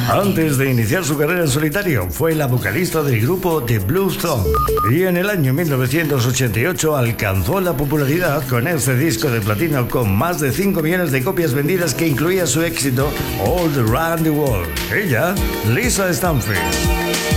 Antes de iniciar su carrera en solitario, fue la vocalista del grupo The Blue Thumb y en el año 1988 alcanzó la popularidad con este disco de platino con más de 5 millones de copias vendidas que incluía su éxito All Around the World. Ella, Lisa Stanfield.